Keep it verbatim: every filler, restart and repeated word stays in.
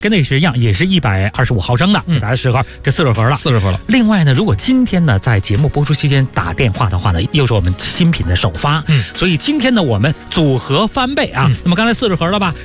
跟那是一样，也是一百二十五毫升的，给大家试盒，这四十盒了， 四十盒了。 另外呢，如果今天呢在节目播出期间打电话的话呢，又是我们新品的首发， 嗯， 所以今天呢我们组合翻倍啊。 嗯、 那么刚才四十盒了吧？